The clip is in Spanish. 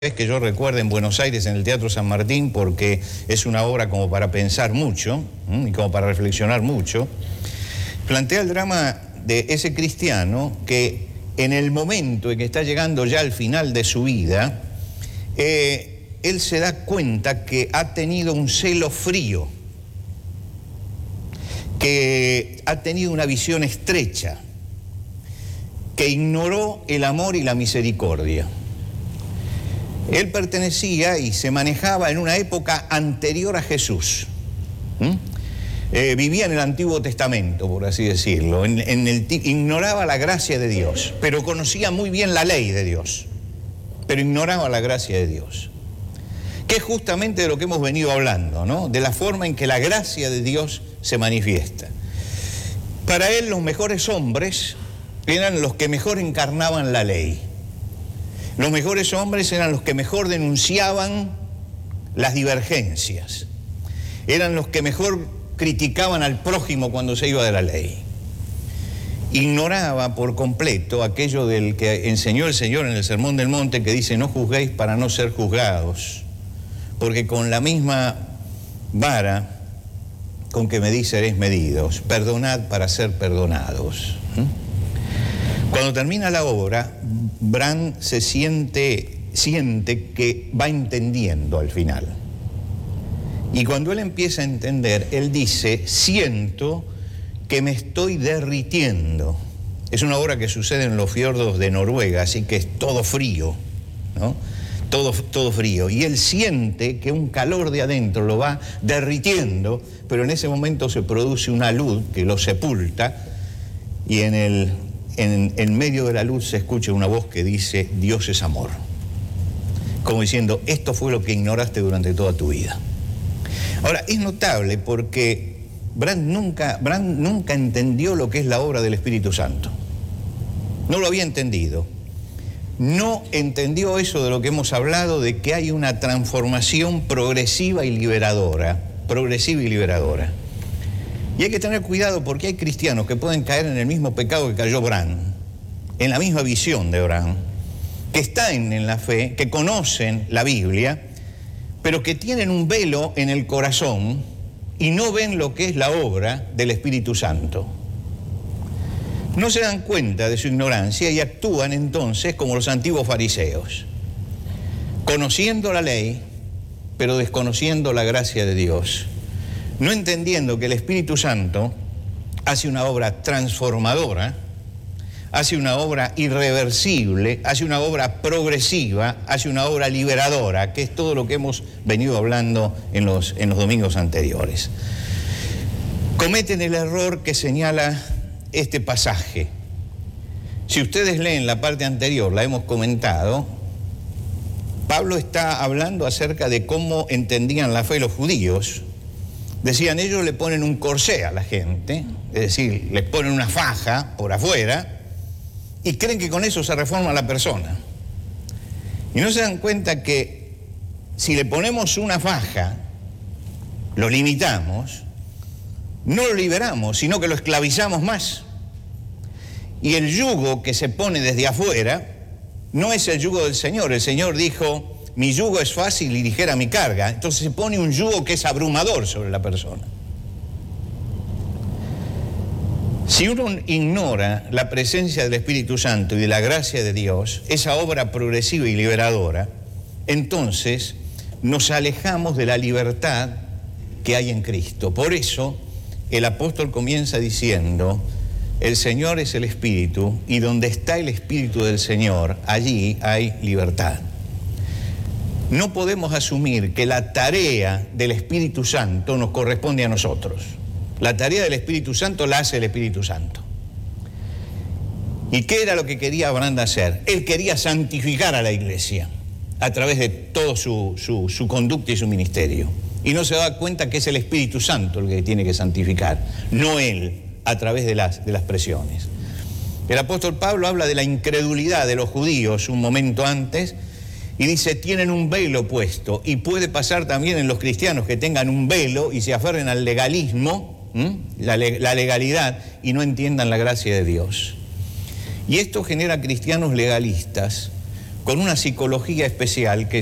Es que yo recuerdo en Buenos Aires, en el Teatro San Martín, porque es una obra como para pensar mucho y como para reflexionar mucho, plantea el drama de ese cristiano que en el momento en que está llegando ya al final de su vida, él se da cuenta que ha tenido un celo frío, que ha tenido una visión estrecha, que ignoró el amor y la misericordia. Él pertenecía y se manejaba en una época anterior a Jesús. Vivía en el Antiguo Testamento, por así decirlo. Ignoraba la gracia de Dios, pero conocía muy bien la ley de Dios. Pero ignoraba la gracia de Dios. Que es justamente de lo que hemos venido hablando, ¿no? De la forma en que la gracia de Dios se manifiesta. Para él, los mejores hombres eran los que mejor encarnaban la ley. Los mejores hombres eran los que mejor denunciaban las divergencias. Eran los que mejor criticaban al prójimo cuando se iba de la ley. Ignoraba por completo aquello del que enseñó el Señor en el Sermón del Monte, que dice: no juzguéis para no ser juzgados, porque con la misma vara con que medís seréis medidos. Perdonad para ser perdonados. Cuando termina la obra, Brand siente que va entendiendo al final. Y cuando él empieza a entender, él dice: siento que me estoy derritiendo. Es una obra que sucede en los fiordos de Noruega, así que es todo frío, ¿no? Todo frío. Y él siente que un calor de adentro lo va derritiendo, pero en ese momento se produce una luz que lo sepulta, y en medio de la luz se escucha una voz que dice: Dios es amor. Como diciendo, esto fue lo que ignoraste durante toda tu vida. Ahora, es notable porque Brand nunca entendió lo que es la obra del Espíritu Santo. No lo había entendido. No entendió eso de lo que hemos hablado, de que hay una transformación progresiva y liberadora. Progresiva y liberadora. Y hay que tener cuidado porque hay cristianos que pueden caer en el mismo pecado que cayó Brand, en la misma visión de Brand, que están en la fe, que conocen la Biblia, pero que tienen un velo en el corazón y no ven lo que es la obra del Espíritu Santo. No se dan cuenta de su ignorancia y actúan entonces como los antiguos fariseos, conociendo la ley, pero desconociendo la gracia de Dios. No entendiendo que el Espíritu Santo hace una obra transformadora, hace una obra irreversible, hace una obra progresiva, hace una obra liberadora, que es todo lo que hemos venido hablando en los domingos anteriores. Cometen el error que señala este pasaje. Si ustedes leen la parte anterior, la hemos comentado, Pablo está hablando acerca de cómo entendían la fe los judíos. Decían, ellos le ponen un corsé a la gente, es decir, les ponen una faja por afuera y creen que con eso se reforma la persona. Y no se dan cuenta que si le ponemos una faja, lo limitamos, no lo liberamos, sino que lo esclavizamos más. Y el yugo que se pone desde afuera no es el yugo del Señor. El Señor dijo: mi yugo es fácil y ligera mi carga. Entonces se pone un yugo que es abrumador sobre la persona. Si uno ignora la presencia del Espíritu Santo y de la gracia de Dios, esa obra progresiva y liberadora, entonces nos alejamos de la libertad que hay en Cristo. Por eso el apóstol comienza diciendo: el Señor es el Espíritu, y donde está el Espíritu del Señor, allí hay libertad. No podemos asumir que la tarea del Espíritu Santo nos corresponde a nosotros. La tarea del Espíritu Santo la hace el Espíritu Santo. ¿Y qué era lo que quería Brand hacer? Él quería santificar a la iglesia a través de todo su conducta y su ministerio. Y no se da cuenta que es el Espíritu Santo el que tiene que santificar, no él, a través de las presiones. El apóstol Pablo habla de la incredulidad de los judíos un momento antes, y dice: tienen un velo puesto. Y puede pasar también en los cristianos que tengan un velo y se aferren al legalismo, la legalidad, y no entiendan la gracia de Dios. Y esto genera cristianos legalistas, con una psicología especial que